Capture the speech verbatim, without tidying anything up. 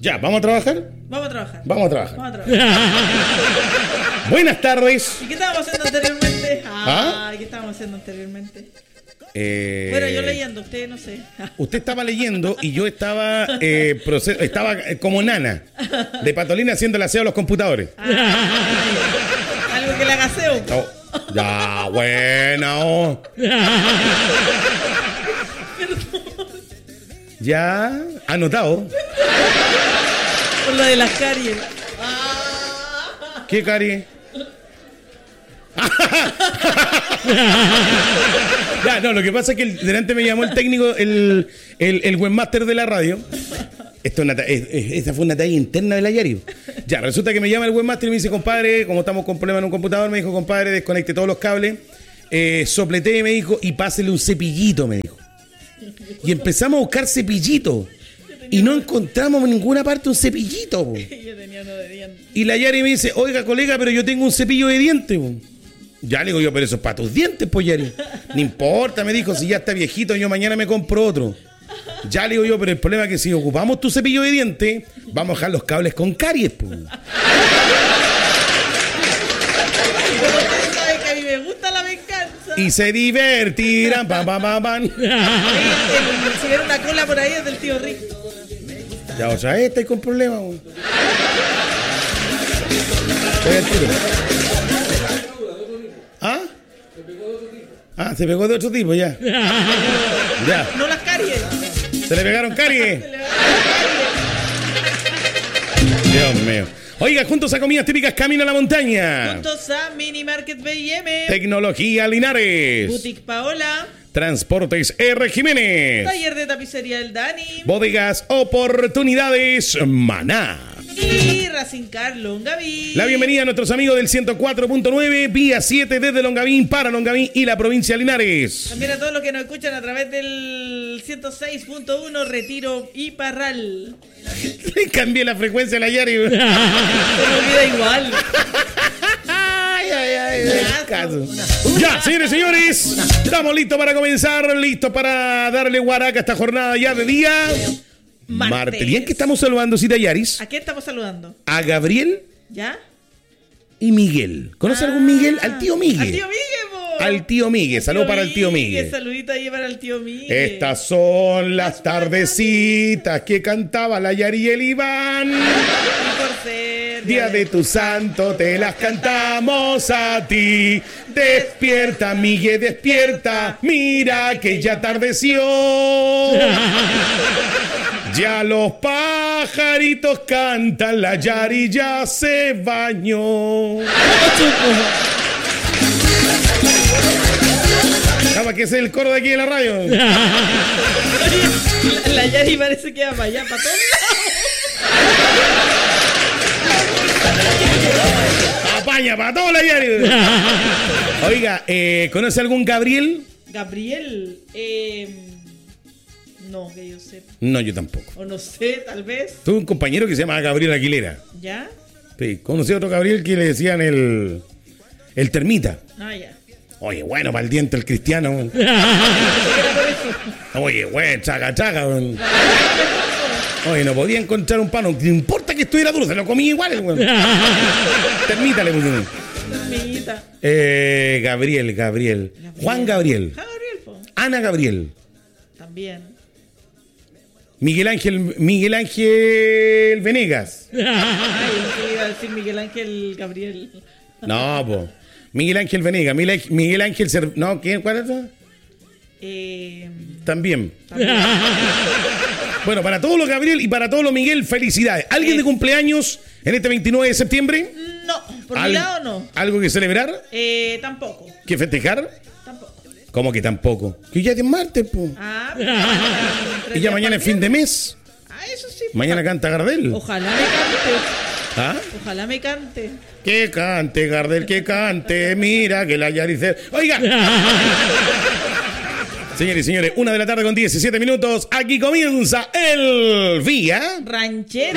Ya, ¿vamos a trabajar? Vamos a trabajar. Vamos a trabajar. Vamos a trabajar. Buenas tardes. ¿Y qué estábamos haciendo anteriormente? ¿Ah? Ay, ¿qué estábamos haciendo anteriormente? Eh, Bueno, yo leyendo, usted no sé. Usted estaba leyendo y yo estaba eh, proces- estaba eh, como nana de Patolina haciendo el aseo a los computadores. Ay, algo que le haga aseo. Oh, ya, bueno. Ya, anotado. Por lo de las caries. ¿Qué cari? Ya, no, lo que pasa es que el, delante me llamó el técnico, el, el, el webmaster de la radio. Esto es una, ta- es- es- esa fue una talla interna de la Yari. Ya, resulta que me llama el webmaster y me dice, compadre, como estamos con problemas en un computador, me dijo, compadre, desconecte todos los cables, eh, sopletee, me dijo, y pásele un cepillito, me dijo. Y empezamos a buscar cepillito. Y no encontramos en ninguna parte un cepillito. Po. Yo tenía uno de dientes. Y la Yari me dice, oiga, colega, pero yo tengo un cepillo de dientes. Po. Ya le digo yo, pero eso es para tus dientes, pues, Yari. No importa, me dijo, si ya está viejito, yo mañana me compro otro. Ya le digo yo, pero el problema es que si ocupamos tu cepillo de dientes, vamos a dejar los cables con caries, pues. Como ustedes saben que a mí me gusta la venganza. Y se divertirán, pam, pam, pam, pam. El- Si viene una cola por ahí es del tío Rick. Ya, o sea, esta con problemas, po. Voy al tiro. ¿Ah? Ah, se pegó de otro tipo, ya. Ya. No las caries. Se le pegaron caries. Se le va a Dios mío. Oiga, juntos a comidas típicas Camino a la Montaña. Juntos a Mini Market B y M. Tecnología Linares. Boutique Paola. Transportes R. Jiménez. Taller de tapicería El Dani. Bodegas Oportunidades Maná. Y Racing Car Longaví. La bienvenida a nuestros amigos del ciento cuatro punto nueve, vía siete desde Longaví para Longaví y la provincia de Linares. También a todos los que nos escuchan a través del ciento seis punto uno Retiro y Parral. Le cambié la frecuencia a la Yari. Se me olvida igual. Ay, ay, ay, descaso. Ya, señores y señores, estamos listos para comenzar, listos para darle guaraca a esta jornada ya de día. Martes. Martes. Bien que estamos saludando, Cita Yaris, ¿A qué estamos saludando? a Gabriel ¿Ya? y Miguel. ¿Conoce Ah, algún Miguel? Al tío Miguel. Al tío Miguel, po. Al tío Miguel. Al Saludos para el tío Miguel. Saludito ahí para el tío Miguel. Estas son las tardecitas que cantaba la Yari y el Iván. Y por ser Día de tu santo te las cantamos a ti. Despierta, Miguel, despierta. Mira que ya atardeció. Ya los pajaritos cantan, la Yari ya se bañó. Nada, que ese es el coro de aquí de la radio. La, la Yari parece que va para allá, para todos lados. Apaña para toda la Yari. Oiga, eh, ¿conoce algún Gabriel? Gabriel, eh, no, que yo sepa. No, yo tampoco. O no sé, tal vez. Tuve un compañero que se llama Gabriel Aguilera. ¿Ya? Sí, conocí a otro Gabriel que le decían el, el termita. Ah, ya. Oye, bueno, para el diente el cristiano. Oye, bueno, chaca, chaca. Oye, no podía encontrar un pan. No importa que estuviera duro, se lo comí igual. Güey. Termita le pusieron. Termita. Eh, Gabriel, Gabriel. Juan Gabriel. Ah, Gabriel, po. Ana Gabriel. También. Miguel Ángel, Miguel Ángel Venegas. Ay, yo iba a decir Miguel Ángel Gabriel. No, po. Miguel Ángel Venegas. Miguel, Miguel Ángel Cer... No, ¿quién? ¿Cuál es eso? Eh, También. también. Bueno, para todos los Gabriel y para todos los Miguel, felicidades. ¿Alguien Eh. de cumpleaños en este veintinueve de septiembre? No, por mi ¿Al- lado no. ¿Algo que celebrar? Eh, tampoco. ¿Que festejar? Tampoco. ¿Cómo que tampoco? Que ya es martes, po. Ah, Y ya mañana es fin de mes. Ah, eso sí. Mañana canta Gardel. Ojalá me cante. ¿Ah? Ojalá me cante. Que cante, Gardel, que cante. Mira que la Yarice. Oiga. Señores y señores, una de la tarde con diecisiete minutos. Aquí comienza el Vía Ranchera.